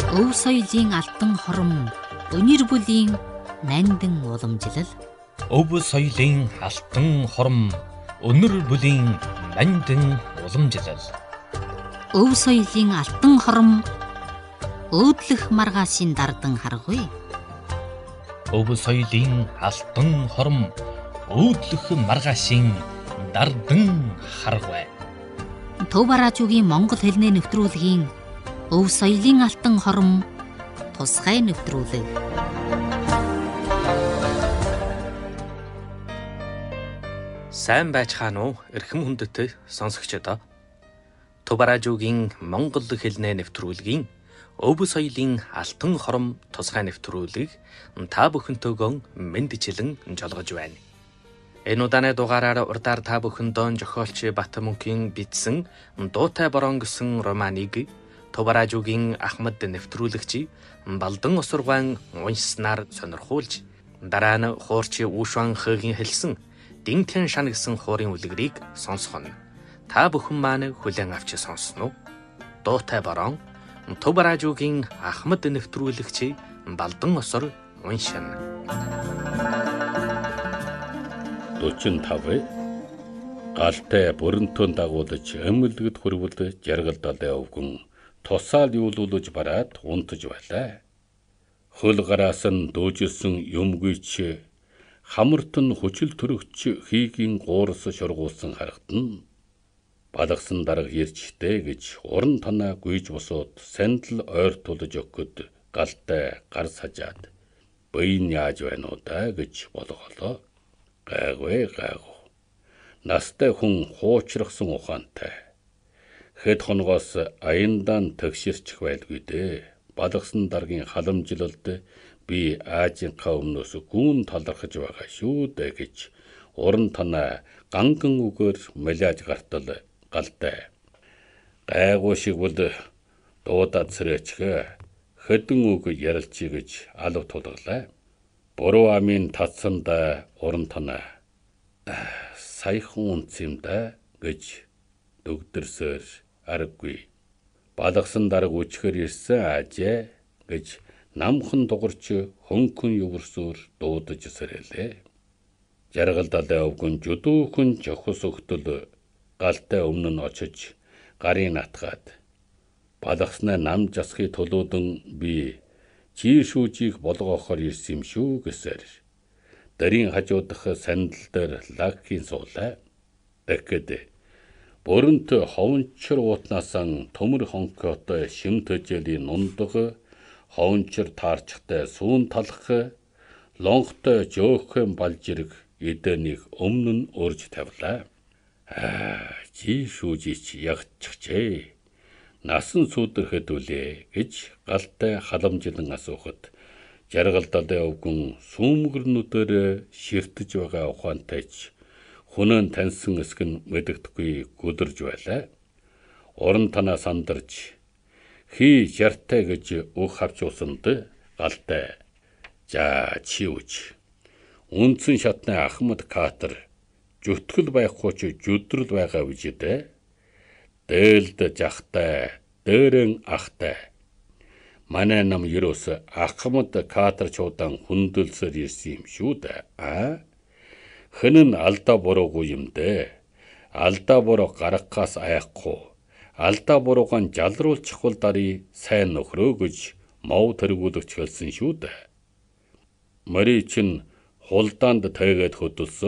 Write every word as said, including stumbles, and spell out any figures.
Өв соёлын алтан хором, өнөр бүлийн нандин уламжлал. Өв соёлын алтан хором, өнөр бүлийн нандин уламжлал. Өв соёлын алтан хором, өөдлөх маргаашийн дардан харгуй. Өв соёлын алтан хором, өөдлөх маргаашийн дардан харгуй. Төв бараажуугийн монгол хэлний нэвтрүүлгийн Өв соёлын алтан хором, тусгай нэвтрүүлэг. Сайн байцгаана уу, эрхэм хүндэтэй сонсогчдоо. Төв бараажуугийн монгол хэлний нэвтрүүлгийн Өв соёлын алтан хором, тусгай нэвтрүүлэг та бүхэнтэйгөө мэндчилэн жолгож байна. Энэ удааны дугаараар урдаар та бүхэндөө зохиолч Батмөнхийн бичсэн Дуутай борон гэсэн романыг Төв бараажуугийн Ахмад нэвтрүүлэгч Балдан Осургаан уншснаар сонирхуулж, дараа нь хуурч Ушван Хөгийн хэлсэн Динтэн шан гэсэн хуурын үлгэрийг сонсгоно. Та бүхэн маань хүлээн авч сонсно уу? Дуутай борон Төв бараажуугийн Ахмад нэвтрүүлэгч Балдан Осур уншина. дөрвөн тавь галтай бүрэнтөн дагуулж өмөлгөд хөрвөлд жаргалдалтай өвгөн тусаал юулуулж бараад унтж байлаа. Хөл гараас нь дөөжсөн юмгүйч хамарт нь хүчил төрөгч хийгийн гуурс шургуулсан харагдан балгасан дарга ирчтэй гэж уран танаа гүйж босоод сандал ойртуулж өгөхөд галтай гар сажаад буйн яаж байна уу да гэж болгоолоо. Гайгүй гайгүй. Настай хүн хуучрахсан ухаантай. Хэд хоногоос аяндаан төгширчих байлгүй дээ. Балгасан даргийн халамжлалд би аажийнхаа өмнөөс гүүн талархаж байгаа шүү дээ гэж уран танаа ганган үгээр малиаж гартал галтай. Гайгүй шиг бол дуудаад сэрээчгээ хэдэн үг ярилцъя гэж алав тулглаа. Буруу амын татсанда уран танаа саяхан унц юм да гэж дөгдөрсөөр аргагүй. Балгасан дарга үчхэр ирсэн аажээ гэж намхан дугарч хөнгөн юурсуур дуудаж сэрэлээ. Жаргалдалтай өвгөн жудуухэн жохос өгтөл галтай өмнө нь очиж гарын атгаад балгаснаа нам жасхыг төлөөдөн би чи шүүжийг болгоохоор ирсэн юм шүү гэсээр дарийн хажуудах сандал дээр лагхийн суулаа. Тэгэхэд бүрэнт ховнчор уутнаасан төмөр хонхотой шим төжөлийн нундаг ховнчор таарчтай сүүн талах лонхтой жөөхөн балжирэг эдэнийг өмнө нь урж тавилаа. Аа чи шүүжич ягччихжээ. Насан сүудэрхэд үлээ гэж галтай халамжлан асуухад жаргалдалтай өвгөн сүүмгэрнүүдээр ширтэж байгаа ухаантайч хүнэн таньсан эсг нь мэдэгдэхгүй гүдэрж байлаа. Уран танаа сандарч хий жартай гэж үг хавчуулсанд галтай за чи үж үнцэн шатны Ахмад Катар зүтгэл байхгүй ч зүдрэл байгаа үжидэ. Дээлд жахтай, дээрэн ахтай. Манай нам ерөөс Ахмад Катар чуудан хүндэлсээр ирсэн юм шүү дээ. Аа? Хэн нь алдаа буруугүй юм дээ. Алдаа буруу гаргахаас айхгүй. Алдаа буруугаан жалруулчих бол дарий сайн нөхрөө гэж мов тэргүүлэгч хэлсэн шүү дээ. Мори чин хулдаанд тайгаад хөдөлсөн